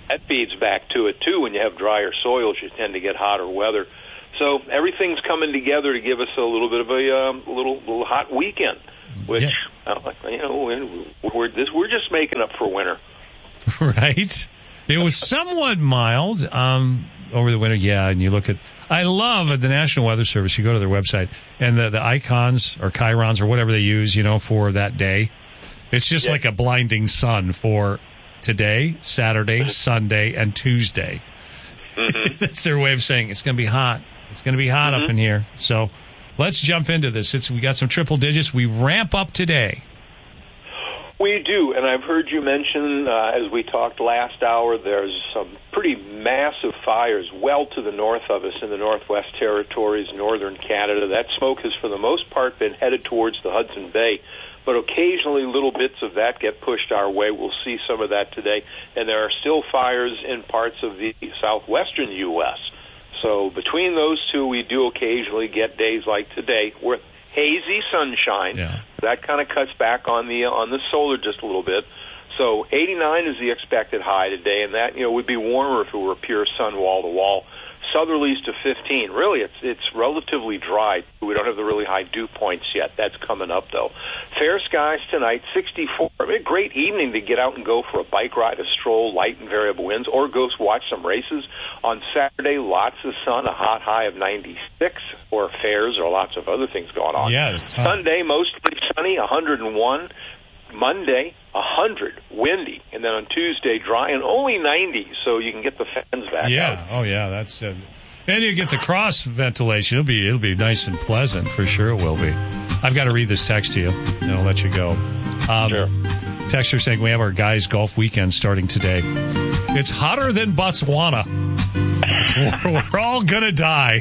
that feeds back to it, too. When you have drier soils, you tend to get hotter weather. So everything's coming together to give us a little bit of a um, little little hot weekend, which, yeah. uh, you know, we're, this, we're just making up for winter. Right? It was somewhat mild um, over the winter, yeah, and you look at, I love at the National Weather Service, you go to their website, and the, the icons or chirons or whatever they use, you know, for that day, it's just yeah. like a blinding sun for today, Saturday, Sunday, and Tuesday. Mm-hmm. That's their way of saying it's going to be hot. It's going to be hot mm-hmm. up in here. So let's jump into this. It's, we got some triple digits. We ramp up today. We do, and I've heard you mention, uh, as we talked last hour, there's some pretty massive fires well to the north of us in the Northwest Territories, northern Canada. That smoke has, for the most part, been headed towards the Hudson Bay, but occasionally little bits of that get pushed our way. We'll see some of that today, and there are still fires in parts of the southwestern U S So between those two, we do occasionally get days like today where hazy sunshine. Yeah. That kind of cuts back on the on the solar just a little bit. So eighty-nine is the expected high today, and that, you know, would be warmer if it were pure sun wall to wall. Southerlies to fifteen. Really, it's it's relatively dry. We don't have the really high dew points yet. That's coming up, though. Fair skies tonight, sixty-four. I mean, a great evening to get out and go for a bike ride, a stroll, light and variable winds, or go watch some races. On Saturday, lots of sun, a hot high of ninety-six, or fairs, or lots of other things going on. Yeah, Sunday, mostly sunny, one hundred one. Monday, one hundred, windy, and then on Tuesday, dry and only ninety, so you can get the fans back yeah. out. Oh, yeah, that's uh, and you get the cross ventilation. It'll be it'll be nice and pleasant for sure. It will be. I've got to read this text to you, and I'll let you go. Um, sure. Texter saying we have our guys' golf weekend starting today. It's hotter than Botswana. we're, we're all gonna die.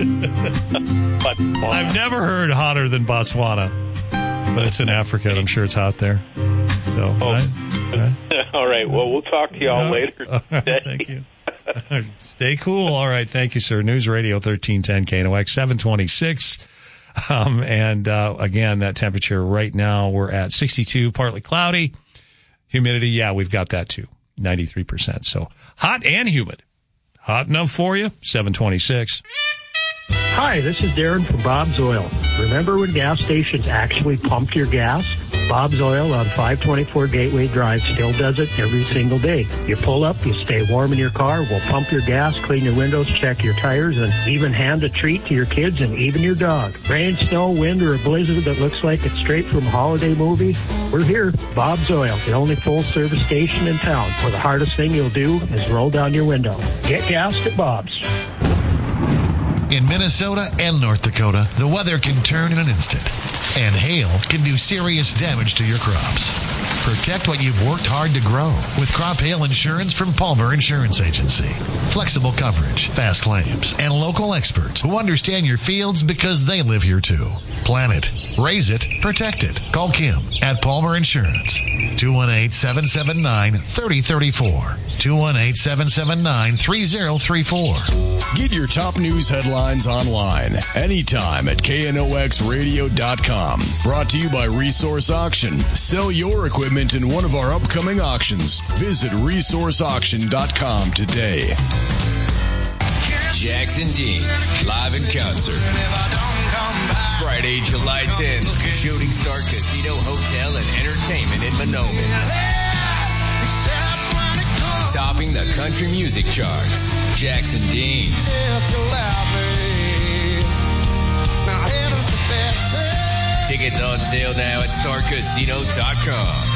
Botswana. I've never heard hotter than Botswana. But it's in Africa, and I'm sure it's hot there. So, oh. right? Right? All right. Well, we'll talk to y'all uh, later today. Thank you. Stay cool. All right. Thank you, sir. News Radio thirteen ten K N O X, seven twenty-six. Um, and uh, again, that temperature right now, we're at sixty-two, partly cloudy. Humidity, yeah, we've got that too, ninety-three percent. So hot and humid. Hot enough for you, seven twenty-six. Hi, this is Darren from Bob's Oil. Remember when gas stations actually pumped your gas? Bob's Oil on five twenty-four Gateway Drive still does it every single day. You pull up, you stay warm in your car, we'll pump your gas, clean your windows, check your tires, and even hand a treat to your kids and even your dog. Rain, snow, wind, or a blizzard that looks like it's straight from a holiday movie? We're here. Bob's Oil, the only full-service station in town, where the hardest thing you'll do is roll down your window. Get gassed at Bob's. In Minnesota and North Dakota, the weather can turn in an instant, and hail can do serious damage to your crops. Protect what you've worked hard to grow with crop hail insurance from Palmer Insurance Agency. Flexible coverage, fast claims, and local experts who understand your fields because they live here too. Plan it, raise it, protect it. Call Kim at Palmer Insurance. two one eight, seven seven nine, three zero three four. two one eight, seven seven nine, three zero three four. Get your top news headlines online anytime at K N O X radio dot com. Brought to you by Resource Auction. Sell your equipment in one of our upcoming auctions. Visit resource auction dot com today. Jackson Dean, live in concert. Friday, July tenth, Shooting Star Casino Hotel and Entertainment in Monoman. Topping the country music charts, Jackson Dean. Tickets on sale now at star casino dot com.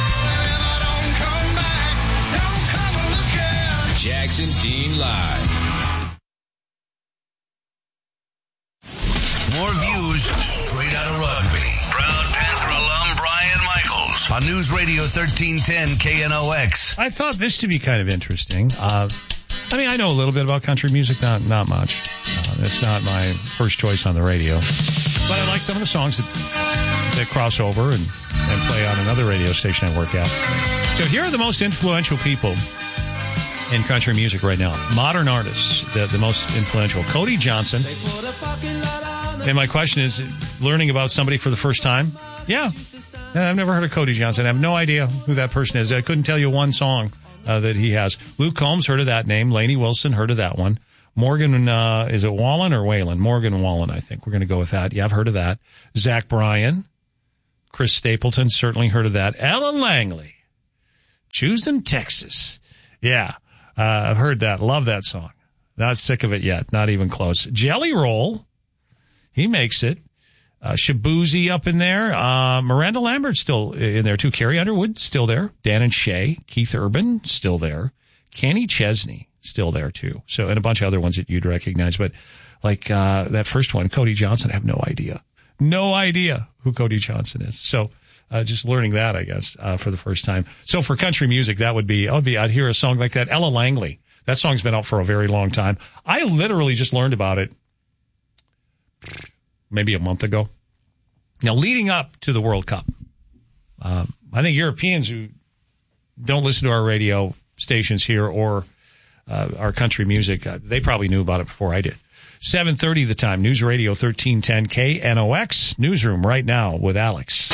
Jackson Dean Live. More views straight out of rugby. Proud Panther alum Brian Michaels on News Radio thirteen ten K N O X. I thought this to be kind of interesting. Uh, I mean, I know a little bit about country music, not not much. Uh, it's not my first choice on the radio. But I like some of the songs that, that cross over and, and play on another radio station I work at. So here are the most influential people in country music right now. Modern artists, the, the most influential. Cody Johnson. And my question is, learning about somebody for the first time? Yeah. I've never heard of Cody Johnson. I have no idea who that person is. I couldn't tell you one song uh, that he has. Luke Combs, heard of that name. Lainey Wilson, heard of that one. Morgan, uh, is it Wallen or Whalen? Morgan Wallen, I think. We're going to go with that. Yeah, I've heard of that. Zach Bryan. Chris Stapleton, certainly heard of that. Ella Langley. Choosing Texas. Yeah, uh, I've heard that. Love that song. Not sick of it yet. Not even close. Jelly Roll. He makes it. Uh, Shabuzi up in there. Uh, Miranda Lambert's still in there, too. Carrie Underwood, still there. Dan and Shay. Keith Urban, still there. Kenny Chesney, still there, too. So, and a bunch of other ones that you'd recognize. But like uh, that first one, Cody Johnson, I have no idea. No idea who Cody Johnson is. So uh, just learning that, I guess, uh, for the first time. So for country music, that would be, I'd be, I'd hear a song like that. Ella Langley. That song's been out for a very long time. I literally just learned about it maybe a month ago. Now, leading up to the World Cup, um, I think Europeans who don't listen to our radio stations here or uh, our country music, uh, they probably knew about it before I did. seven thirty the time, News Radio thirteen ten K N O X, Newsroom right now with Alex.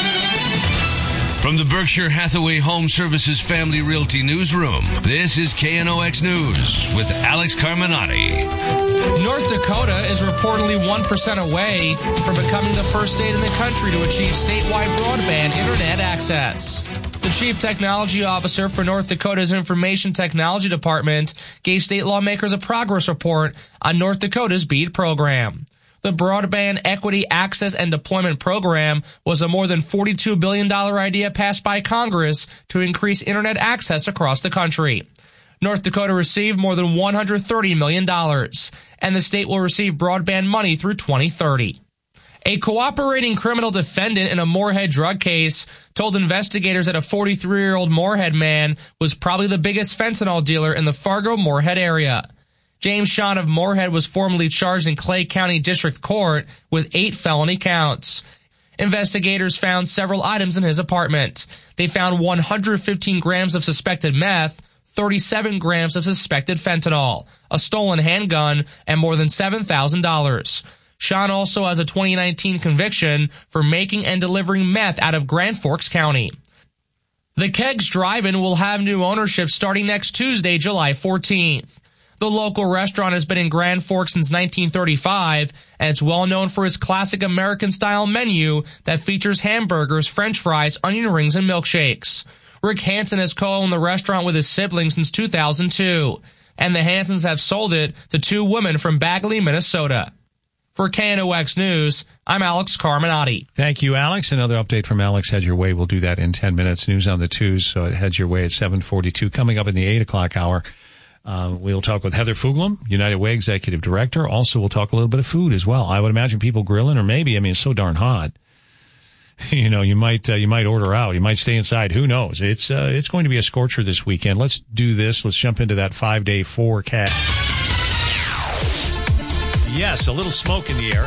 From the Berkshire Hathaway Home Services Family Realty Newsroom, this is K N O X News with Alex Carminati. North Dakota is reportedly one percent away from becoming the first state in the country to achieve statewide broadband internet access. The chief technology officer for North Dakota's Information Technology Department gave state lawmakers a progress report on North Dakota's BEAD program. The Broadband Equity Access and Deployment Program was a more than forty-two billion dollars idea passed by Congress to increase internet access across the country. North Dakota received more than one hundred thirty million dollars, and the state will receive broadband money through twenty thirty. A cooperating criminal defendant in a Moorhead drug case told investigators that a forty-three-year-old Moorhead man was probably the biggest fentanyl dealer in the Fargo-Moorhead area. James Sean of Moorhead was formally charged in Clay County District Court with eight felony counts. Investigators found several items in his apartment. They found one hundred fifteen grams of suspected meth, thirty-seven grams of suspected fentanyl, a stolen handgun, and more than seven thousand dollars. Sean also has a twenty nineteen conviction for making and delivering meth out of Grand Forks County. The Kegs Drive-In will have new ownership starting next Tuesday, July fourteenth. The local restaurant has been in Grand Forks since nineteen thirty-five, and it's well known for its classic American-style menu that features hamburgers, french fries, onion rings, and milkshakes. Rick Hansen has co-owned the restaurant with his siblings since two thousand two, and the Hansens have sold it to two women from Bagley, Minnesota. For K N O X News, I'm Alex Carminati. Thank you, Alex. Another update from Alex heads your way. We'll do that in ten minutes. News on the twos, so it heads your way at seven forty-two. Coming up in the eight o'clock hour, uh, we'll talk with Heather Fuglum, United Way Executive Director. Also, we'll talk a little bit of food as well. I would imagine people grilling, or maybe, I mean, it's so darn hot. You know, you might uh, you might order out. You might stay inside. Who knows? It's uh, it's going to be a scorcher this weekend. Let's do this. Let's jump into that five-day forecast. Yes, a little smoke in the air.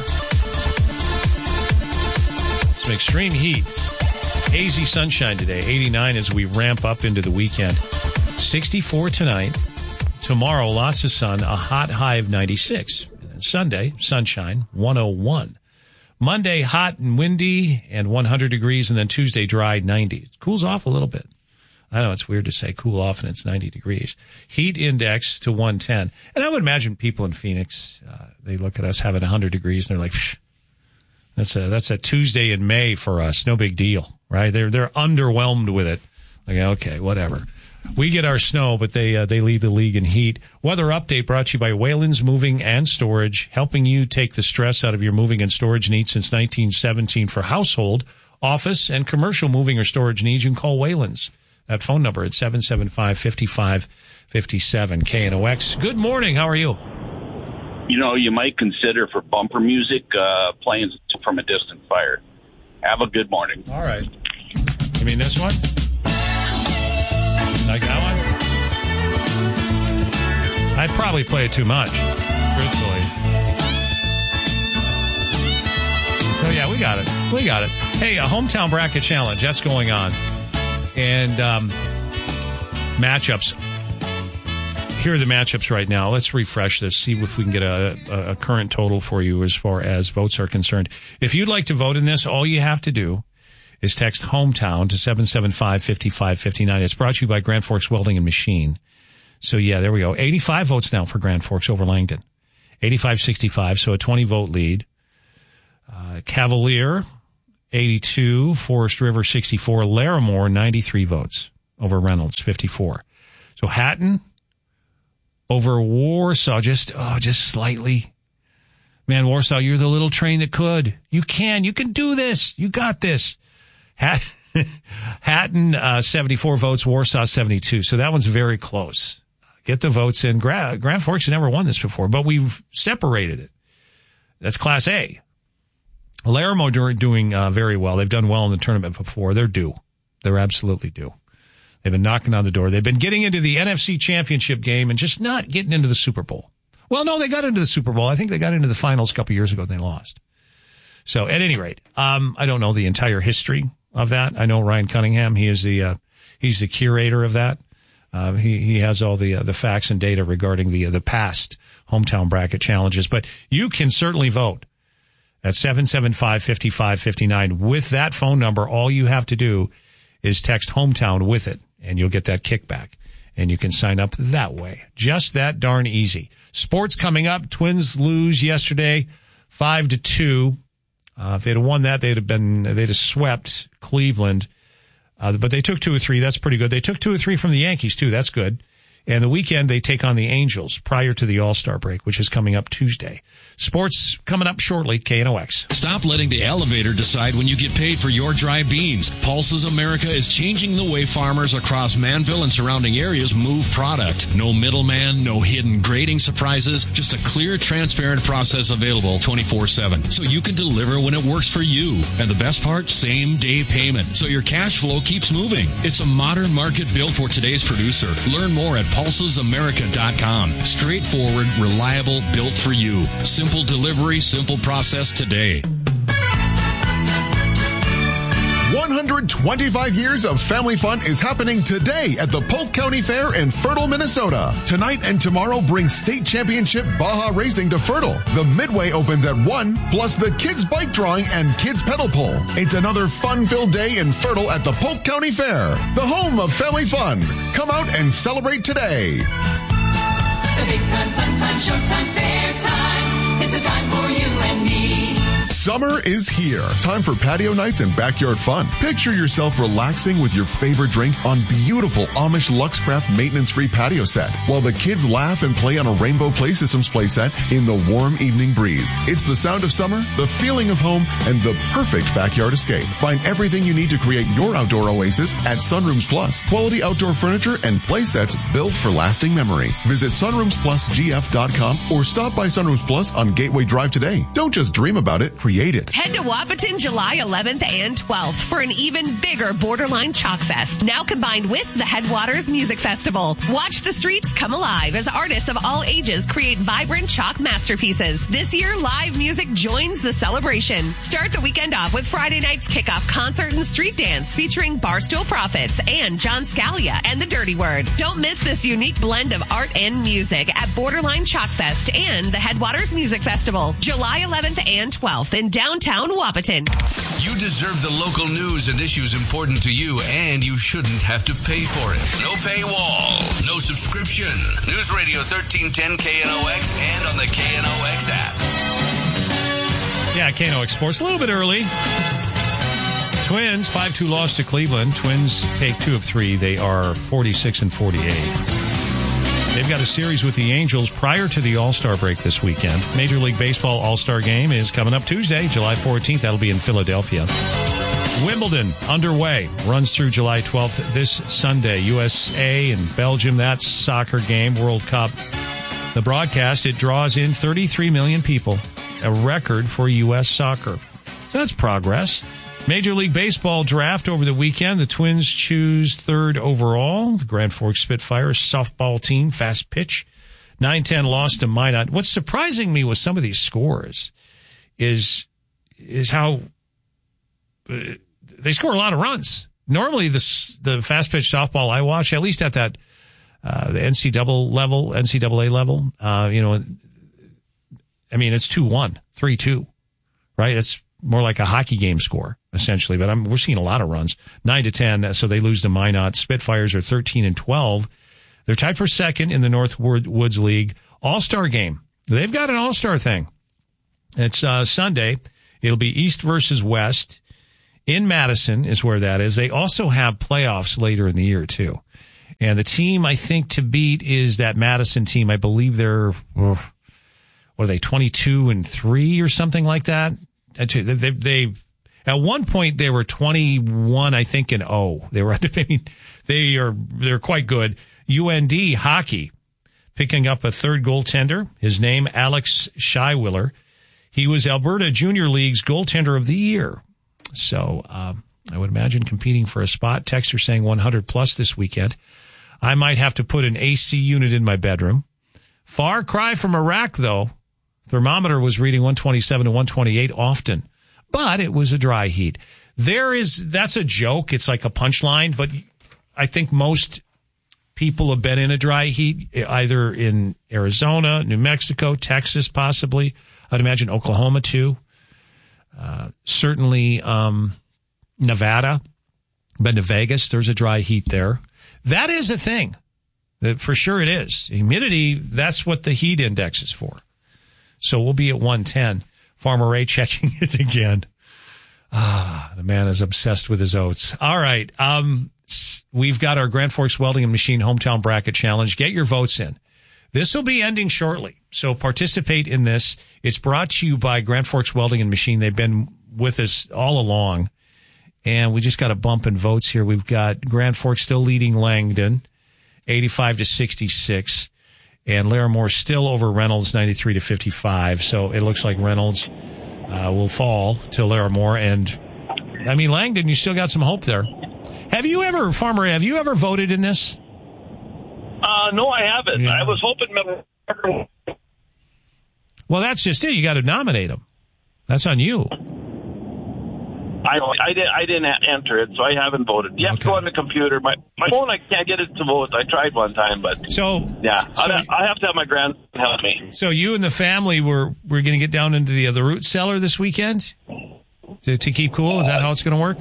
Some extreme heat. Hazy sunshine today. eighty-nine as we ramp up into the weekend. sixty-four tonight. Tomorrow, lots of sun. A hot high of ninety-six. And then Sunday, sunshine, one oh one. Monday, hot and windy and one hundred degrees. And then Tuesday, dry, ninety. It cools off a little bit. I know it's weird to say cool off and it's ninety degrees. Heat index to one ten. And I would imagine people in Phoenix, uh, they look at us having one hundred degrees and they're like, Psh, that's a, that's a Tuesday in May for us. No big deal, right? They're, they're underwhelmed with it. Like, okay, whatever. We get our snow, but they, uh, they lead the league in heat. Weather update brought to you by Whalen's Moving and Storage, helping you take the stress out of your moving and storage needs since nineteen seventeen for household, office, and commercial moving or storage needs. You can call Whalen's. That phone number at seven seven five, five five five seven. K N O X. Good morning. How are you? You know, you might consider for bumper music uh, playing From a Distant Fire. Have a good morning. All right. You mean this one? Like that one? I'd probably play it too much, truthfully. Oh, yeah, we got it. We got it. Hey, a hometown bracket challenge. That's going on. And um, matchups. Here are the matchups right now. Let's refresh this, see if we can get a, a current total for you as far as votes are concerned. If you'd like to vote in this, all you have to do is text hometown to seven seven five, five five five nine. It's brought to you by Grand Forks Welding and Machine. So, yeah, there we go. eighty-five votes now for Grand Forks over Langdon. eighty-five sixty-five, so a twenty-vote lead. Uh, Cavalier, eighty-two. Forest River, sixty-four. Larimore, ninety-three votes over Reynolds, fifty-four. So Hatton over Warsaw, just oh, just slightly. Man, Warsaw, you're the little train that could. You can. You can do this. You got this. Hat- Hatton, uh, seventy-four votes. Warsaw, seventy-two. So that one's very close. Get the votes in. Gra- Grand Forks has never won this before, but we've separated it. That's Class A. Larimore doing uh, very well. They've done well in the tournament before. They're due. They're absolutely due. They've been knocking on the door. They've been getting into the N F C Championship game and just not getting into the Super Bowl. Well, no, they got into the Super Bowl. I think they got into the finals a couple years ago and they lost. So at any rate, um, I don't know the entire history of that. I know Ryan Cunningham. He is the, uh, he's the curator of that. Uh, he, he has all the, uh, the facts and data regarding the, uh, the past hometown bracket challenges, but you can certainly vote at seven seven five, five five five nine. With that phone number, all you have to do is text hometown with it and you'll get that kickback. And you can sign up that way. Just that darn easy. Sports coming up. Twins lose yesterday, five to two. Uh, if they'd have won that, they'd have been, they'd have swept Cleveland. Uh, but they took two or three. That's pretty good. They took two or three from the Yankees too. That's good. And the weekend they take on the Angels prior to the All-Star break, which is coming up Tuesday. Sports coming up shortly, K N O X. Stop letting the elevator decide when you get paid for your dry beans. Pulses America is changing the way farmers across Manville and surrounding areas move product. No middleman, no hidden grading surprises, just a clear, transparent process available twenty-four seven. So you can deliver when it works for you. And the best part, same day payment. So your cash flow keeps moving. It's a modern market built for today's producer. Learn more at pulses america dot com. Straightforward, reliable, built for you. Simple delivery, simple process today. one hundred twenty-five years of family fun is happening today at the Polk County Fair in Fertile, Minnesota. Tonight and tomorrow bring state championship Baja Racing to Fertile. The Midway opens at one, plus the kids bike drawing and kids pedal pull. It's another fun-filled day in Fertile at the Polk County Fair, the home of family fun. Come out and celebrate today. It's a big time, fun time, showtime, fair time. It's a time for you and me. Summer is here. Time for patio nights and backyard fun. Picture yourself relaxing with your favorite drink on beautiful Amish Luxcraft maintenance-free patio set, while the kids laugh and play on a Rainbow Play Systems playset in the warm evening breeze. It's the sound of summer, the feeling of home, and the perfect backyard escape. Find everything you need to create your outdoor oasis at Sunrooms Plus. Quality outdoor furniture and play sets built for lasting memories. Visit sunrooms plus g f dot com or stop by Sunrooms Plus on Gateway Drive today. Don't just dream about it, create it. Head to Wahpeton July eleventh and twelfth for an even bigger Borderline Chalk Fest, now combined with the Headwaters Music Festival. Watch the streets come alive as artists of all ages create vibrant chalk masterpieces. This year, live music joins the celebration. Start the weekend off with Friday night's kickoff concert and street dance featuring Barstool Prophets and John Scalia and the Dirty Word. Don't miss this unique blend of art and music at Borderline Chalk Fest and the Headwaters Music Festival, July eleventh and twelfth in downtown Wahpeton. You deserve the local news and issues important to you, and you shouldn't have to pay for it. No paywall, no subscription. News Radio thirteen ten K N O X and on the K N O X app. Yeah, K N O X Sports. A little bit early. Twins, five two loss to Cleveland. Twins take two of three. They are forty-six and forty-eight. They've got a series with the Angels prior to the All-Star break this weekend. Major League Baseball All-Star Game is coming up Tuesday, July fourteenth. That'll be in Philadelphia. Wimbledon underway. Runs through July twelfth this Sunday. U S A and Belgium, that soccer game, World Cup. The broadcast, it draws in thirty-three million people, a record for U S soccer. So that's progress. Major League Baseball draft over the weekend. The Twins choose third overall. The Grand Forks Spitfires softball team, fast pitch. nine ten loss to Minot. What's surprising me with some of these scores is, is how uh, they score a lot of runs. Normally the, the fast pitch softball I watch, at least at that, uh, the N C double level, N C double A level, uh, you know, I mean, it's two one, three two, right? It's more like a hockey game score, essentially. But I'm, we're seeing a lot of runs. nine to ten, so they lose to Minot. Spitfires are thirteen and twelve. They're tied for second in the North Woods League. All-Star game. They've got an All-Star thing. It's uh, Sunday. It'll be East versus West. In Madison is where that is. They also have playoffs later in the year, too. And the team, I think, to beat is that Madison team. I believe they're, oh, what are they, twenty-two and three or something like that? They, they, they, at one point, they were twenty-one, I think, and oh. They were, I mean, they are, they're quite good. U N D hockey picking up a third goaltender. His name, Alex Schywiller. He was Alberta Junior League's goaltender of the year. So, um, I would imagine competing for a spot. Texter saying one hundred plus this weekend. I might have to put an A C unit in my bedroom. Far cry from Iraq, though. Thermometer was reading one twenty-seven to one twenty-eight often, but it was a dry heat. There is, that's a joke. It's like a punchline, but I think most people have been in a dry heat, either in Arizona, New Mexico, Texas, possibly. I'd imagine Oklahoma, too. Uh, certainly, um, Nevada. Been to Vegas. There's a dry heat there. That is a thing. For sure it is. Humidity, that's what the heat index is for. So we'll be at one ten. Farmer Ray checking it again. Ah, the man is obsessed with his oats. All right. Um, we've got our Grand Forks Welding and Machine Hometown Bracket Challenge. Get your votes in. This will be ending shortly. So participate in this. It's brought to you by Grand Forks Welding and Machine. They've been with us all along. And we just got a bump in votes here. We've got Grand Forks still leading Langdon, eighty-five to sixty-six. And Larimore still over Reynolds, ninety-three to fifty-five. So it looks like Reynolds uh, will fall to Larimore. And, I mean, Langdon, you still got some hope there. Have you ever, Farmer, have you ever voted in this? Uh, no, I haven't. Yeah. I was hoping. Well, that's just it. You got to nominate them. That's on you. I I, did, I didn't enter it, so I haven't voted. You have okay. to go on the computer. My my phone, I can't get it to vote. I tried one time, but so yeah, so, I I have to have my grandson help me. So you and the family were we're going to get down into the uh, the root cellar this weekend to to keep cool. Is that how it's going to work?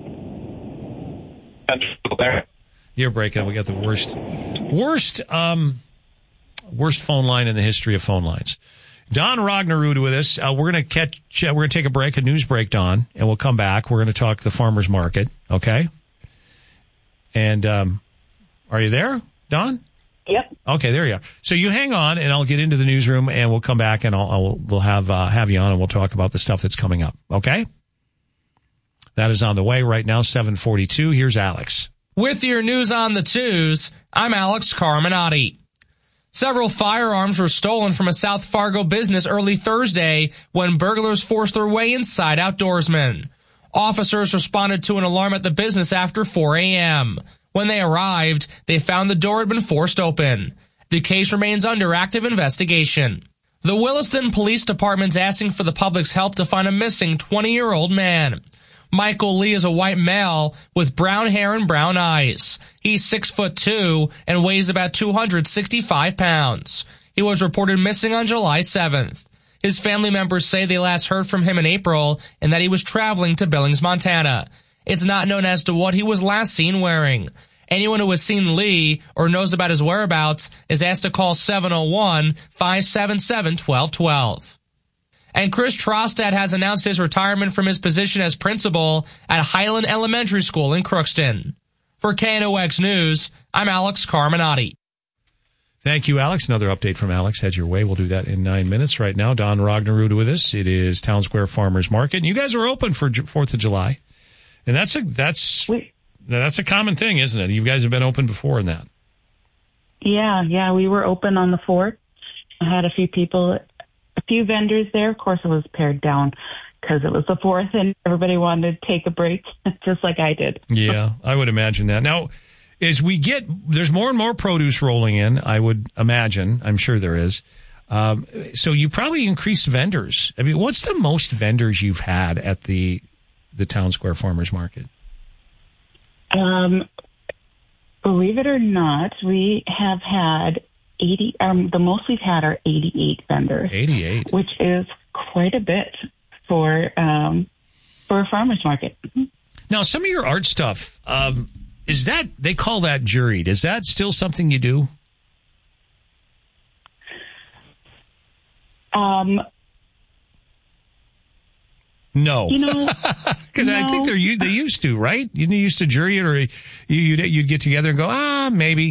You're breaking up. We got the worst worst um worst phone line in the history of phone lines. Don Rognerud with us. Uh, we're going to catch. Uh, we're going to take a break, a news break, Don, and we'll come back. We're going to talk the farmers market. Okay. And um, are you there, Don? Yep. Okay, there you are. So you hang on, and I'll get into the newsroom, and we'll come back, and I'll, I'll we'll have uh, have you on, and we'll talk about the stuff that's coming up. Okay. That is on the way right now. seven forty-two. Here's Alex with your news on the twos. I'm Alex Carminati. Several firearms were stolen from a South Fargo business early Thursday when burglars forced their way inside Outdoorsman. Officers responded to an alarm at the business after four a.m. When they arrived, they found the door had been forced open. The case remains under active investigation. The Williston Police Department's asking for the public's help to find a missing twenty-year-old man. Michael Lee is a white male with brown hair and brown eyes. He's six foot two and weighs about two hundred sixty-five pounds. He was reported missing on July seventh. His family members say they last heard from him in April and that he was traveling to Billings, Montana. It's not known as to what he was last seen wearing. Anyone who has seen Lee or knows about his whereabouts is asked to call seven oh one, five seven seven, one two one two. And Chris Trostad has announced his retirement from his position as principal at Highland Elementary School in Crookston. For K N O X News, I'm Alex Carminati. Thank you, Alex. Another update from Alex heads your way. We'll do that in nine minutes. Right now, Don Rognerud with us. It is Town Square Farmers Market, and you guys are open for fourth of July. And that's a that's that's a common thing, isn't it? You guys have been open before in that. Yeah, yeah, we were open on the fourth. I had a few people. A few vendors there. Of course, it was pared down because it was the fourth and everybody wanted to take a break, just like I did. Yeah, I would imagine that. Now, as we get, there's more and more produce rolling in, I would imagine. I'm sure there is. Um, so you probably increase vendors. I mean, what's the most vendors you've had at the the Town Square Farmers Market? Um, believe it or not, we have had eighty, um, the most we've had are eighty-eight vendors. eighty-eight. Which is quite a bit. for um, for a farmer's market. Now, some of your art stuff, um, is that, they call that juried. Is that still something you do? Um, no. You know, because no. I think they're, they used to, right? You used to jury it, or you, you'd, you'd get together and go, ah, maybe.